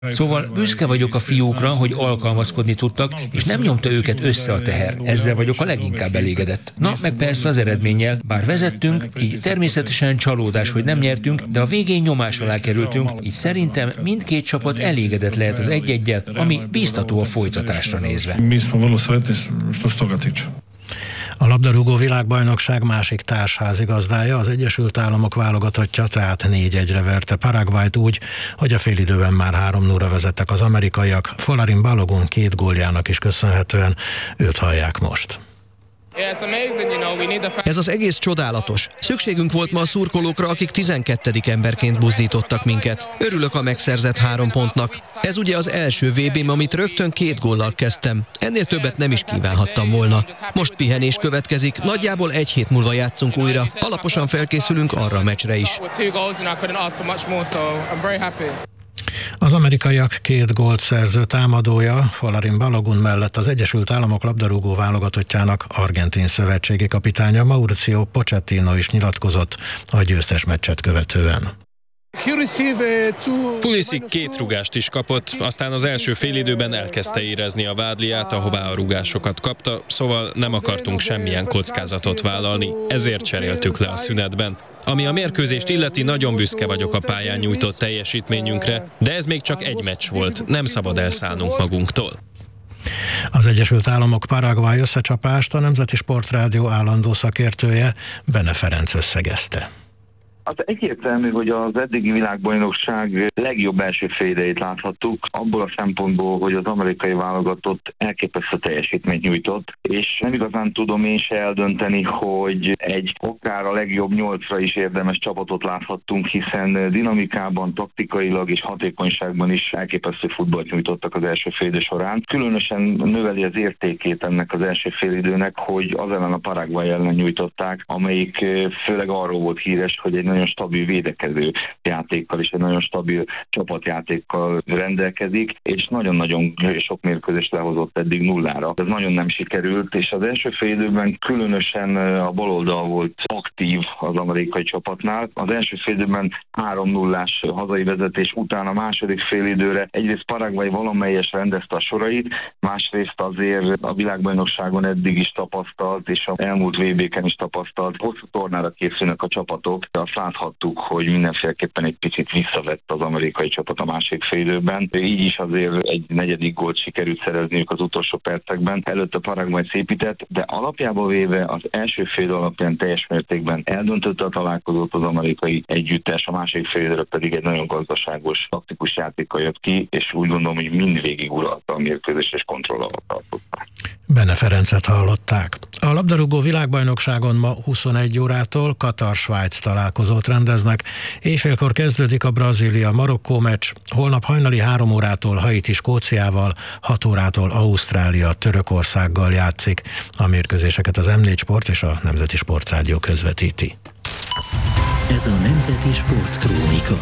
Szóval büszke vagyok a fiúkra, hogy alkalmazkodni tudtak, és nem nyomta őket össze a teher. Ezzel vagyok a leginkább elégedett. Na, meg persze az eredménnyel, bár vezettünk, így természetesen csalódás, hogy nem nyertünk, de a végén nyomás alá kerültünk, így szerintem mindkét csapat elégedett lehet az 1-1-jel, ami bíztató a folytatásra nézve. A labdarúgó világbajnokság másik társházigazdája, az Egyesült Államok válogatottja, tehát 4-1-re verte Paraguayt úgy, hogy a félidőben már 3-0-ra vezettek az amerikaiak. Folarin Balogun 2 góljának is köszönhetően, őt hallják most. Ez az egész csodálatos. Szükségünk volt ma a szurkolókra, akik 12. emberként buzdítottak minket. Örülök a megszerzett 3 pontnak. Ez ugye az első VB-m, amit rögtön 2 góllal kezdtem. Ennél többet nem is kívánhattam volna. Most pihenés következik, nagyjából 1 hét múlva játszunk újra. Alaposan felkészülünk arra a meccsre is. Az amerikaiak 2 gólt szerző támadója, Folarin Balogun mellett az Egyesült Államok labdarúgó válogatottjának argentin szövetségi kapitánya Mauricio Pochettino is nyilatkozott a győztes meccset követően. Pulisic 2 rúgást is kapott, aztán az első félidőben elkezdte érezni a vádliát, ahová a rúgásokat kapta, szóval nem akartunk semmilyen kockázatot vállalni, ezért cseréltük le a szünetben. Ami a mérkőzést illeti, nagyon büszke vagyok a pályán nyújtott teljesítményünkre, de ez még csak egy meccs volt, nem szabad elszállnunk magunktól. Az Egyesült Államok Paraguay összecsapást a Nemzeti Sportrádió állandó szakértője, Bene Ferenc összegezte. Az egyértelmű, hogy az eddigi világbajnokság legjobb első félidejét láthattuk, abból a szempontból, hogy az amerikai válogatott elképesztő teljesítményt nyújtott, és nem igazán tudom én se eldönteni, hogy egy akár a legjobb 8-ra is érdemes csapatot láthattunk, hiszen dinamikában, taktikailag és hatékonyságban is elképesztő futballt nyújtottak az első félidő során. Különösen növeli az értékét ennek az első félidőnek, hogy az ellen a Paraguay ellen nyújtották, amelyik főleg arról volt híres, hogy egy nagyon stabil védekező játékkal és egy nagyon stabil csapatjátékkal rendelkezik, és nagyon-nagyon sok mérkőzést lehozott eddig 0-ra. Ez nagyon nem sikerült, és az első fél időben különösen a baloldal volt aktív az amerikai csapatnál. Az első fél időben 3-0-ás hazai vezetés után a második fél időre egyrészt Paraguay valamelyes rendezte a sorait, másrészt azért a világbajnokságon eddig is tapasztalt, és az elmúlt VB-ken is tapasztalt, hosszú tornára készülnek a csapatok. Azt láthattuk, hogy mindenféleképpen egy picit visszavett az amerikai csapat a másik fél időben. Így is azért egy 4. gólt sikerült szerezniük az utolsó percekben. Előtte Paraguay szépített, de alapjából véve az első fél alapján teljes mértékben eldöntötte a találkozót az amerikai együttes, a másik fél időre pedig egy nagyon gazdaságos, taktikus játékkal jött ki, és úgy gondolom, hogy mindvégig uralta a mérkőzés és kontroll alatt tartották. Bene Ferencet hallották. A labdarúgó világbajnokságon ma 21 órától Katar-Svájc találkozót rendeznek. Éjfélkor kezdődik a Brazília-Marokkó meccs, holnap hajnali 3 órától Haiti Skóciával, 6 órától Ausztrália Törökországgal játszik. A mérkőzéseket az M4 Sport és a Nemzeti Sportrádió közvetíti. Ez a Nemzeti Sportkrónika.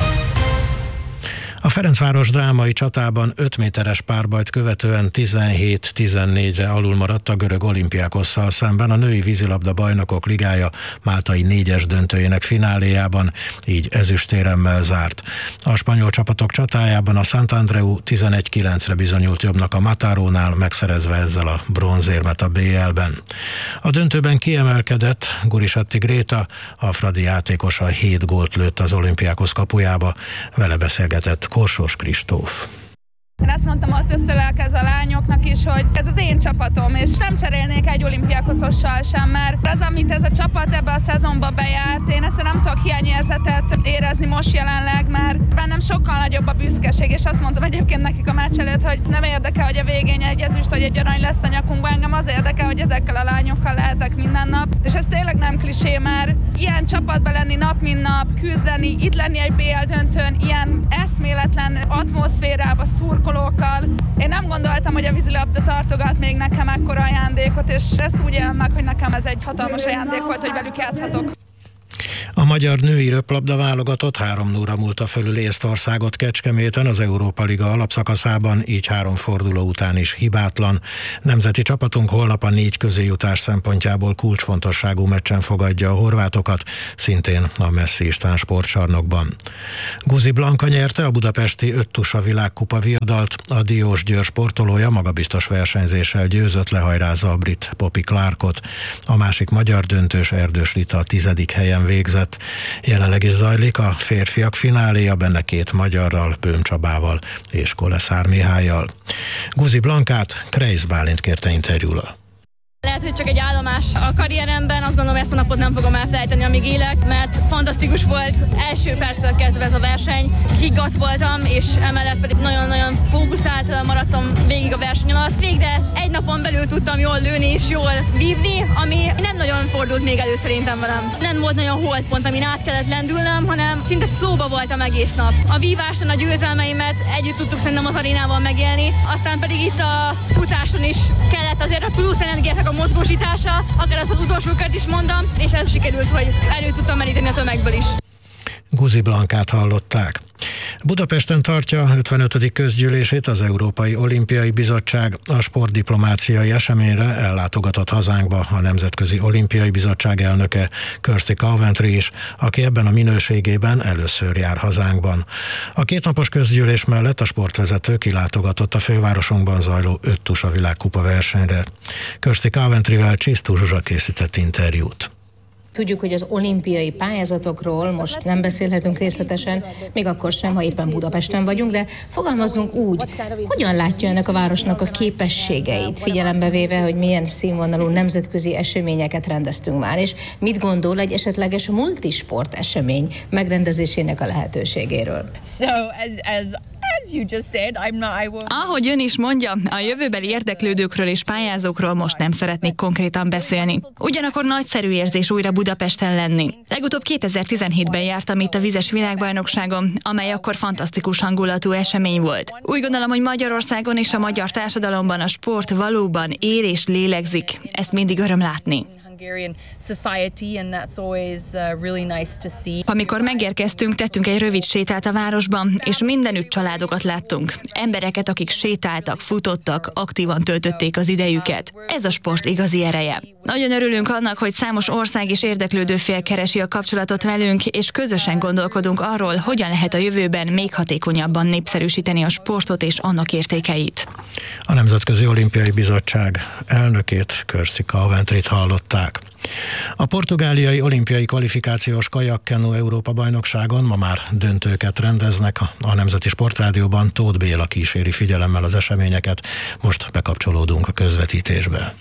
A Ferencváros drámai csatában 5 méteres párbajt követően 17-14-re alul maradt a görög Olympiakosszal szemben a női vízilabda bajnokok ligája máltai 4-es döntőjének fináléjában, így ezüstéremmel zárt. A spanyol csapatok csatájában a Santandreu 11-9-re bizonyult jobbnak a Matarónál, megszerezve ezzel a bronzérmet a BL-ben. A döntőben kiemelkedett Gurisatti Gréta, a fradi játékosa 7 gólt lőtt az Olympiakos kapujába, vele beszélgetett Korsós Kristóf. Én azt mondtam ott összelelkez a lányoknak is, hogy ez az én csapatom, és nem cserélnék egy olimpiákoszossal sem, mert az, amit ez a csapat ebbe a szezonba bejárt, én egyszerűen nem tudok hiányérzetet érezni most jelenleg, mert bennem sokkal nagyobb a büszkeség, és azt mondtam egyébként nekik a meccs előtt, hogy nem érdekel, hogy a végén egy ezüst vagy egy arany lesz a nyakunkban, engem az érdekel, hogy ezekkel a lányokkal lehetek minden nap, és ez tényleg nem klisé, mert ilyen csapatban lenni nap mint nap, küzdeni, itt lenni egy BL döntőn, ilyen eszméletlen atmoszférában, szurkolókkal. Én nem gondoltam, hogy a vízilabda tartogat még nekem ekkora ajándékot, és ezt úgy élem meg, hogy nekem ez egy hatalmas ajándék volt, hogy velük játszhatok. A magyar női röplabda válogatott 3-0-ra múlta fölül Észtországot Kecskeméten az Európa Liga alapszakaszában, így 3 forduló után is hibátlan. Nemzeti csapatunk holnap a 4 közéjutás szempontjából kulcsfontosságú meccsen fogadja a horvátokat, szintén a Messzi István sportcsarnokban. Guzi Blanka nyerte a budapesti 5 tusa világkupa viadalt, a Diósgyőr sportolója magabiztos versenyzéssel győzött, lehajrázza a brit Poppy Clarkot. A másik magyar döntős Erdős Rita a 10. helyen végzett. Jelenleg is zajlik a férfiak fináléja, benne 2 magyarral, Böhm Csabával és Koleszár Mihályal. Guzi Blankát Kreisz Bálint kérte interjúra. Lehet, hogy csak egy állomás a karrieremben, azt gondolom, ezt a napot nem fogom elfelejteni, amíg élek, mert fantasztikus volt első perctől kezdve ez a verseny. Higgadt voltam, és emellett pedig nagyon-nagyon fókuszált maradtam végig a verseny alatt. Végre egy napon belül tudtam jól lőni és jól vívni, ami nem nagyon fordult még elő szerintem velem. Nem volt nagyon holdpont, amin át kellett lendülnöm, hanem szinte flóba voltam egész nap. A víváson a győzelmeimet együtt tudtuk szerintem az arénával megélni, aztán pedig itt a futáson is kellett azért a plusz energiának a mozgósítása, akár az utolsó kört is mondom, és ez sikerült, hogy elő tudtam meríteni a tömegből is. Guzi Blankát hallották. Budapesten tartja 55. közgyűlését az Európai Olimpiai Bizottság. A sportdiplomáciai eseményre ellátogatott hazánkba a Nemzetközi Olimpiai Bizottság elnöke, Kirsty Coventry is, aki ebben a minőségében először jár hazánkban. A 2 napos közgyűlés mellett a sportvezető kilátogatott a fővárosunkban zajló 5 tusa világkupa versenyre. Kirsty Coventryvel Csisztú Zsuzsa készített interjút. Tudjuk, hogy az olimpiai pályázatokról most nem beszélhetünk részletesen, még akkor sem, ha éppen Budapesten vagyunk, de fogalmazzunk úgy, hogyan látja ennek a városnak a képességeit, figyelembe véve, hogy milyen színvonalú nemzetközi eseményeket rendeztünk már, és mit gondol egy esetleges multisport esemény megrendezésének a lehetőségéről? Ahogy ön is mondja, a jövőbeli érdeklődőkről és pályázókról most nem szeretnék konkrétan beszélni. Ugyanakkor nagyszerű érzés újra Budapesten lenni. Legutóbb 2017-ben jártam itt a vizes világbajnokságon, amely akkor fantasztikus hangulatú esemény volt. Úgy gondolom, hogy Magyarországon és a magyar társadalomban a sport valóban él és lélegzik. Ezt mindig öröm látni. Amikor megérkeztünk, tettünk egy rövid sétát a városban, és mindenütt családokat láttunk. Embereket, akik sétáltak, futottak, aktívan töltötték az idejüket. Ez a sport igazi ereje. Nagyon örülünk annak, hogy számos ország és érdeklődő fél keresi a kapcsolatot velünk, és közösen gondolkodunk arról, hogyan lehet a jövőben még hatékonyabban népszerűsíteni a sportot és annak értékeit. A Nemzetközi Olimpiai Bizottság elnökét, Kirsty Coventryt hallották. A portugáliai olimpiai kvalifikációs kajakkenu Európa-bajnokságon ma már döntőket rendeznek. A Nemzeti Sportrádióban Tóth Béla kíséri figyelemmel az eseményeket. Most bekapcsolódunk a közvetítésbe.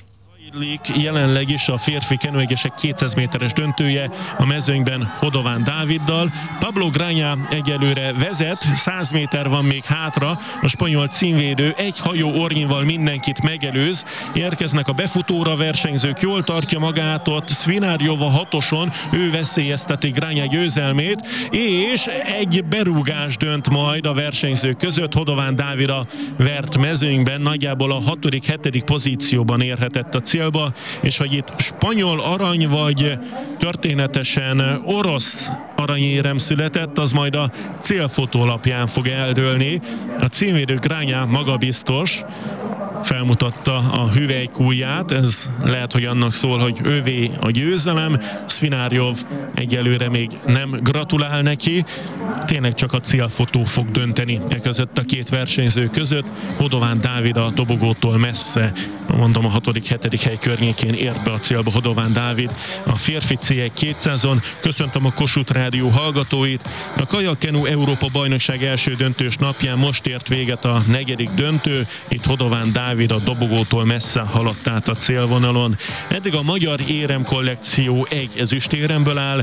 Jelenleg is a férfi kenőegesek 200 méteres döntője a mezőnyben Hodován Dáviddal. Pablo Granya egyelőre vezet, 100 méter van még hátra, a spanyol címvédő egy hajó ornyinval mindenkit megelőz. Érkeznek a befutóra versenyzők, jól tartja magát ott Svinárjova 6-oson, ő veszélyezteti Granya győzelmét, és egy berúgás dönt majd a versenyzők között. Hodován Dávid a vert mezőnyben nagyjából a 6.-7. pozícióban érhetett a célba, és hogy itt spanyol arany vagy történetesen orosz aranyérem született, az majd a célfotó alapján fog eldőlni. A címvédő Granya magabiztos, felmutatta a hüvelykújját, ez lehet, hogy annak szól, hogy ővé a győzelem. Svinárjov egyelőre még nem gratulál neki, tényleg csak a célfotó fog dönteni között a 2 versenyző között. Hodován Dávid a dobogótól messze, mondom a 6.-7. hely környékén ért be a célba Hodován Dávid a férfi C1-200-on. Köszöntöm a Kossuth Rádió hallgatóit. A kajakkenu Európa bajnokság első döntős napján most ért véget a 4. döntő. Itt Hodován Dávid a dobogótól messze haladt át a célvonalon. Eddig a magyar érem kollekció egy ezüstéremből áll,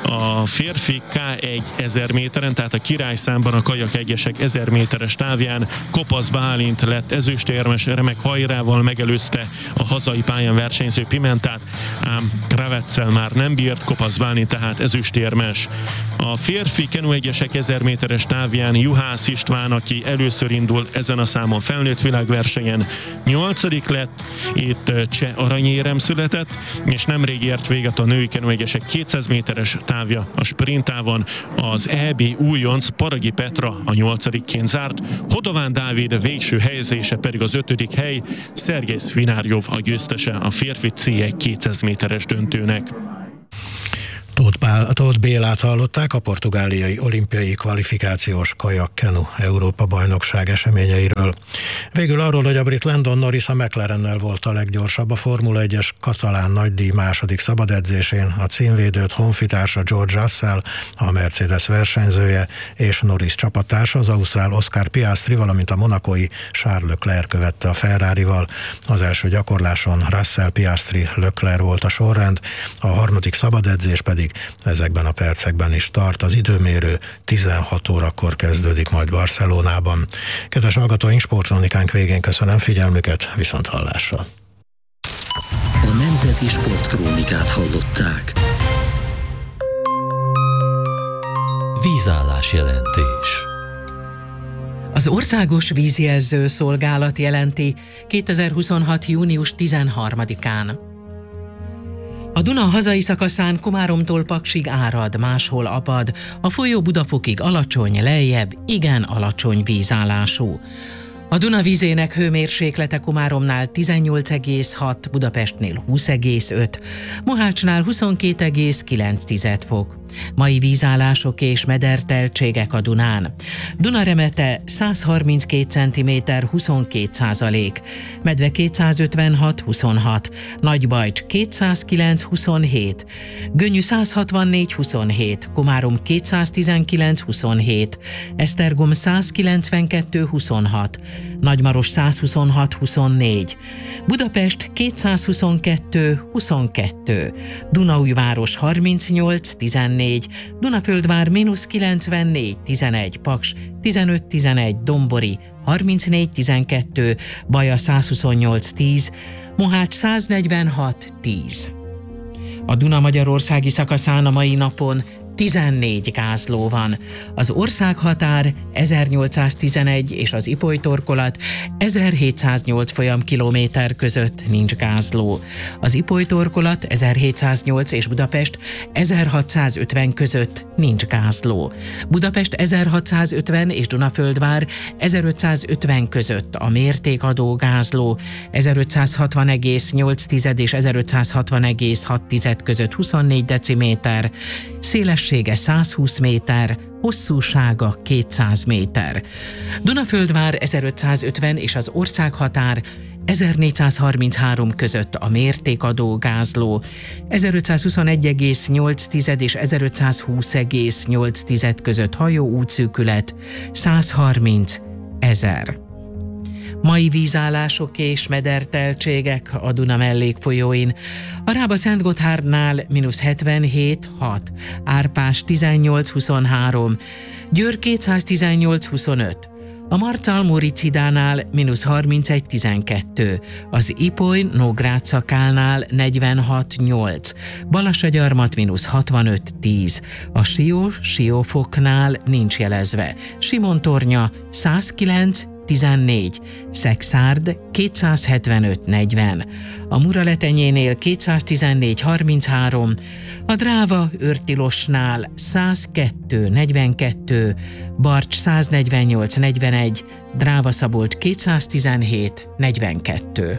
a férfi K1 1000 méteren, tehát a királyszámban a kajak egyesek 1000 méteres távján Kopasz Bálint lett ezüstérmes, remek hajrával megelőzte megelőzte a hazai pályán versenyző Pimentát, ám Kravetszel már nem bírt, Kopasz Bálint tehát ezüstérmes. A férfi kenuegyesek 1000 méteres távján Juhász István, aki először indul ezen a számon felnőtt világversenyen, 8. lett, itt cseh aranyérem született, és nemrég ért véget a női kenuegyesek 200 méteres távja a sprintávon. Az EB újonc Paragi Petra a 8-ként zárt, Hodován Dávid végső helyezése pedig az 5. hely, Szergej Szvinárjov a győztese a férfi C1 200 méteres döntőnek. Tóth Bélát hallották a portugáliai olimpiai kvalifikációs kajak-kenu Európa-bajnokság eseményeiről. Végül arról, hogy a brit Landon Norris a McLarennel volt a leggyorsabb a Formula 1-es katalán nagydíj második szabadedzésén, a címvédőt honfitársa George Russell, a Mercedes versenyzője, és Norris csapattársa, az ausztrál Oscar Piastri, valamint a monacói Charles Leclerc követte a Ferrarival. Az első gyakorláson Russell, Piastri, Leclerc volt a sorrend, a harmadik szabadedzés pedig ezekben a percekben is tart. Az időmérő 16 órakor kezdődik majd Barcelonában. Kedves hallgatóink, sportkrónikánk végén köszönöm figyelmüket, viszont hallásra. A Nemzeti Sportkrónikát hallották. Vízállás jelentés. Az Országos Vízjelző Szolgálat jelenti 2026. június 13-án. A Duna hazai szakaszán Komáromtól Paksig árad, máshol apad, a folyó Budafokig alacsony, lejjebb igen alacsony vízállású. A Duna vízének hőmérséklete Komáromnál 18,6, Budapestnél 20,5, Mohácsnál 22,9 fok. Mai vízállások és mederteltségek a Dunán. Dunaremete 132 cm 22%, Medve 256 26, Nagybajcs 209 27, Gönyű 164 27, Komárom 219 27, Esztergom 192 26, Nagymaros 126 24, Budapest 222 22, Dunaújváros 38 14, Dunaföldvár -94 11, Paks 15 11, Dombori 34 12, Baja 128 10, Mohács 146 10. A Duna magyarországi szakaszán a mai napon 14 gázló van. Az országhatár 1811 és az Ipoly torkolat 1708 folyamkilométer között nincs gázló. Az Ipoly torkolat 1708 és Budapest 1650 között nincs gázló. Budapest 1650 és Dunaföldvár 1550 között a mértékadó gázló, 1560,8 és 1560,6 között 24 deciméter, szélessége 120 méter, hosszúsága 200 méter. Dunaföldvár 1550 és az országhatár 1433 között a mértékadó gázló, 1521,8 és 1520,8 között hajó útszűkület, 130 000. Mai vízállások és mederteltségek a Duna mellékfolyóin. A Rába-Szentgotthárdnál -77 6, Árpás 18 23, Győr 218 25, a Marcal-Móricz-hídánál -31 12, az Ipoly-Nógrád szakálnál 46 8, Balassagyarmat -65 10, a Siófoknál nincs jelezve, Simontornya 109 14, Szexárd 275 40, a Muraletenyénél 214 33, a Dráva Őrtilosnál 102 42, Barcs 148 41, Dráva Szabolcs 217 42.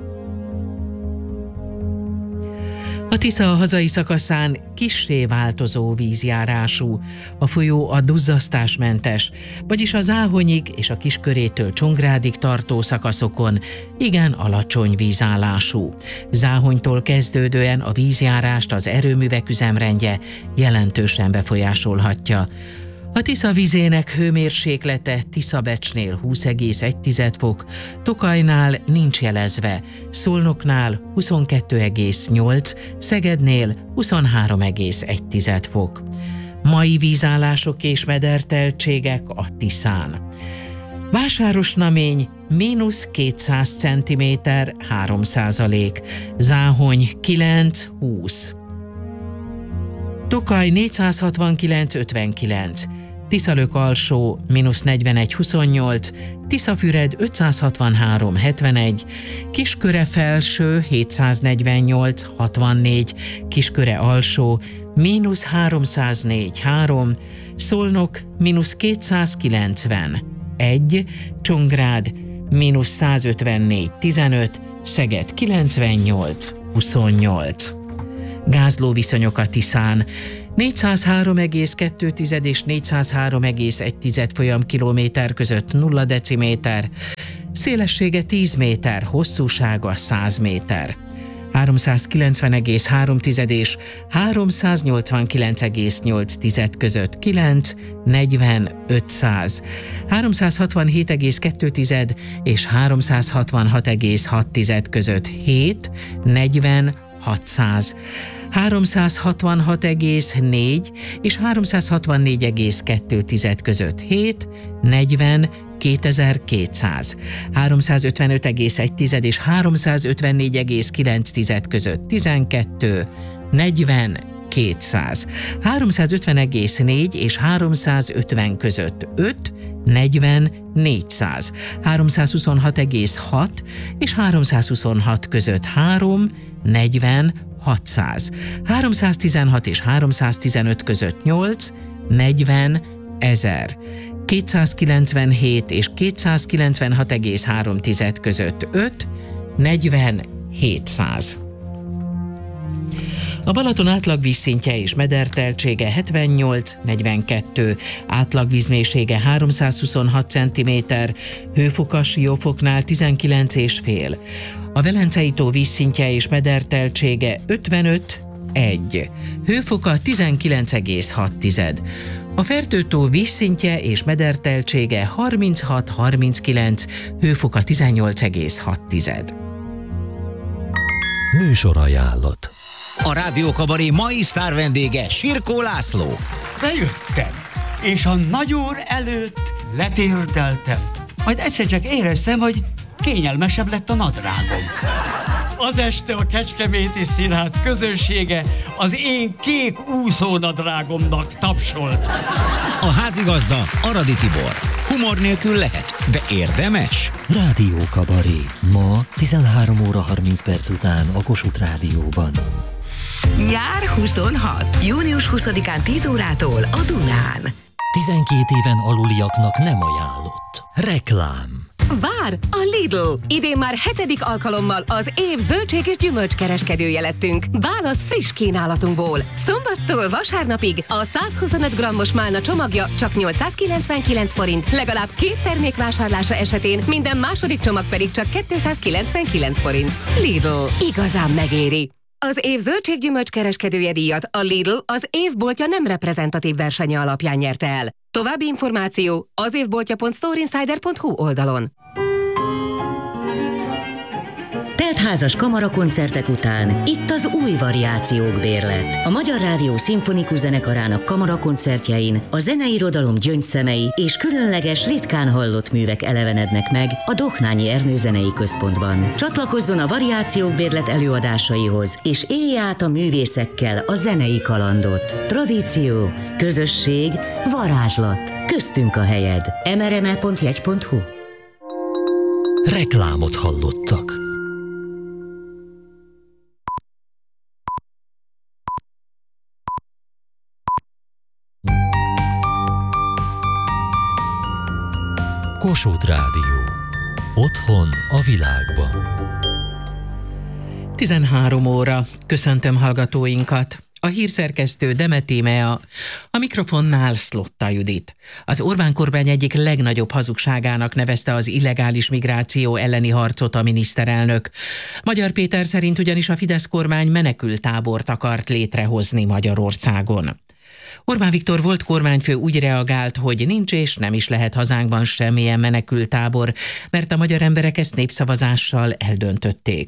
A Tisza a hazai szakaszán kissé változó vízjárású, a folyó a duzzasztásmentes, vagyis a Záhonyig és a Kiskörétől Csongrádig tartó szakaszokon igen alacsony vízállású. Záhonytól kezdődően a vízjárást az erőművek üzemrendje jelentősen befolyásolhatja. A Tisza vizének hőmérséklete Tiszabecsnél 20,1 fok, Tokajnál nincs jelezve, Szolnoknál 22,8, Szegednél 23,1 fok. Mai vízállások és mederteltségek a Tiszán. Vásárosnamény -200 cm 3%, Záhony 9-20, Tokaj 469-59, Tiszalök alsó -41-28, Tiszafüred 563-71, Kisköre felső 748-64, Kisköre alsó -304-3, Szolnok -290, 1, Csongrád -154-15, Szeged 98-28. Gázlóviszonyok a Tiszán. 403,2 és 403,1 folyamkilométer között 0 deciméter, szélessége 10 méter, hosszúsága 100 méter. 390,3 és 389,8 között 9, 40, 500, 367,2 és 366,6 között 7, 40, 600, 366,4 és 364,2 között 7, 40, 2200, 355,1 és 354,9 között 12, 40, 200, 350,4 és 350 között 5, 40, 400, 326,6 és 326 között 3, 40, 600, 316 és 315 között 8, 40, 1000, 297 és 296,3 között 5, 40, 700. A Balaton átlagvízszintje és mederteltsége 78-42, átlagvízmélysége 326 cm, hőfoka Siófoknál 19,5. A Velencei tó vízszintje és mederteltsége 55-1, hőfoka 19,6. A Fertőtó vízszintje és mederteltsége 36-39, hőfoka 18,6. Műsorajánlat. A Rádió Kabaré mai sztár vendége Sirkó László. Bejöttem, és a nagyúr előtt letérdeltem. Majd egyszer csak éreztem, hogy kényelmesebb lett a nadrágom. Az este a Kecskeméti Színház közönsége az én kék úszónadrágomnak tapsolt. A házigazda Aradi Tibor. Humor nélkül lehet, de érdemes. Rádió Kabaré. Ma 13 óra 30 perc után a Kossuth Rádióban. Nyár 26. Június 20-án 10 órától a Dunán. 12 éven aluliaknak nem ajánlott. Reklám. Vár! A Lidl! Idén már 7. alkalommal az év zöldség és gyümölcskereskedője lettünk. Válasz friss kínálatunkból. Szombattól vasárnapig a 125 grammos málna csomagja csak 899 forint, legalább 2 termék vásárlása esetén, minden második csomag pedig csak 299 forint. Lidl. Igazán megéri! Az év zöldség-gyümölcs kereskedője díjat a Lidl az évboltja nem reprezentatív versenye alapján nyerte el. További információ az évboltja.storeinsider.hu oldalon. Teltházas kamarakoncertek után itt az új variációk bérlet. A Magyar Rádió Szimfonikus Zenekarának kamarakoncertjein a zeneirodalom gyöngyszemei és különleges, ritkán hallott művek elevenednek meg a Dohnányi Ernő Zenei Központban. Csatlakozzon a variációk bérlet előadásaihoz, és élje át a művészekkel a zenei kalandot. Tradíció, közösség, varázslat. Köztünk a helyed. mrme.jegy.hu. Reklámot hallottak. Kossuth Rádió. Otthon a világban. 13 óra. Köszöntöm hallgatóinkat. A hírszerkesztő Deme Tímea, a mikrofonnál Szlotta Judit. Az Orbán-kormány egyik legnagyobb hazugságának nevezte az illegális migráció elleni harcot a miniszterelnök. Magyar Péter szerint ugyanis a Fidesz kormány menekülttábort akart létrehozni Magyarországon. Orbán Viktor volt kormányfő úgy reagált, hogy nincs és nem is lehet hazánkban semmilyen menekülttábor, mert a magyar emberek ezt népszavazással eldöntötték.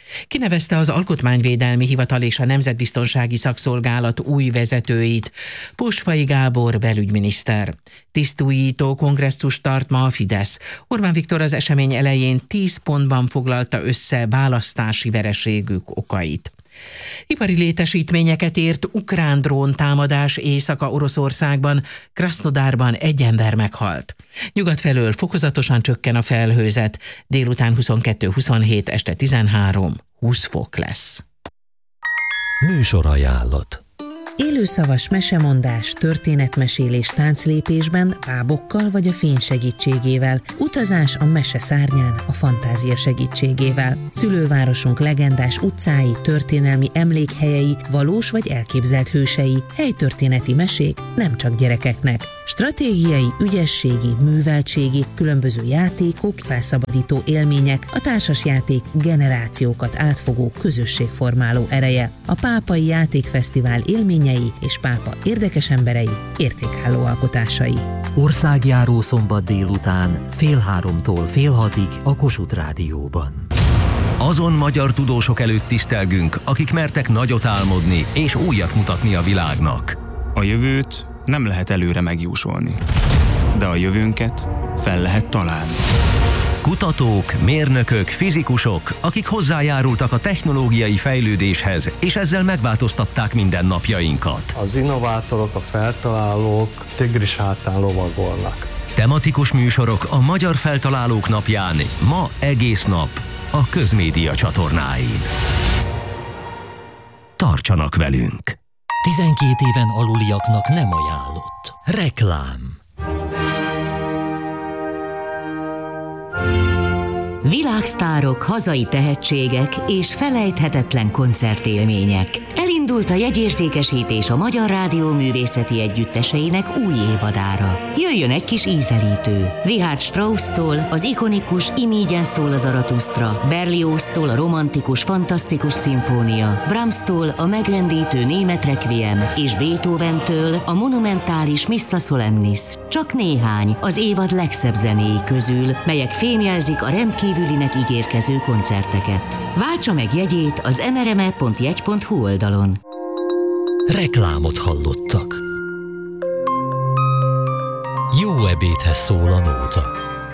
Kinevezte az Alkotmányvédelmi Hivatal és a Nemzetbiztonsági Szakszolgálat új vezetőit. Posvai Gábor belügyminiszter. Tisztújító kongresszust tart ma a Fidesz. Orbán Viktor az esemény elején 10 pontban foglalta össze választási vereségük okait. Ipari létesítményeket ért ukrán dróntámadás Észak-Oroszországban, Krasznodárban 1 ember meghalt. Nyugat felől fokozatosan csökken a felhőzet, délután 22-27, este 13-20 fok lesz. Műsorajánlat. Élőszavas mesemondás, történetmesélés tánclépésben, bábokkal vagy a fény segítségével, utazás a mese szárnyán, a fantázia segítségével. Szülővárosunk legendás utcái, történelmi emlékhelyei, valós vagy elképzelt hősei, helytörténeti mesék nem csak gyerekeknek. Stratégiai, ügyességi, műveltségi, különböző játékok, felszabadító élmények, a társasjáték generációkat átfogó közösségformáló ereje. A Pápai Játékfesztivál élményei és pápa érdekes emberei, értékhálló alkotásai. Országjáró szombat délután 14:30-tól 17:30 a Kossuth Rádióban. Azon magyar tudósok előtt tisztelgünk, akik mertek nagyot álmodni és újat mutatni a világnak. A jövőt nem lehet előre megjósolni, de a jövőnket fel lehet találni. Kutatók, mérnökök, fizikusok, akik hozzájárultak a technológiai fejlődéshez, és ezzel megváltoztatták mindennapjainkat. Az innovátorok, a feltalálók tigris hátán lovagolnak. Tematikus műsorok a Magyar Feltalálók Napján, ma egész nap a Közmédia csatornáin. Tartsanak velünk! 12 éven aluliaknak nem ajánlott. Reklám. Világsztárok, hazai tehetségek és felejthetetlen koncertélmények. Elindult a jegyértékesítés a Magyar Rádió művészeti együtteseinek új évadára. Jöjjön egy kis ízelítő. Richard Strauss-tól az ikonikus Imígyen szól a Zaratusztra, Berlioz-tól a romantikus, fantasztikus szimfónia, Brahms-tól a megrendítő német requiem és Beethoven-től a monumentális Missa Solemnis. Csak néhány az évad legszebb zenéi közül, melyek fémjelzik a rendkívülinek ígérkező koncerteket. Váltsa meg jegyét az nrme.jegy.hu oldalon. Reklámot hallottak. Jó ebédhez szól a nóta.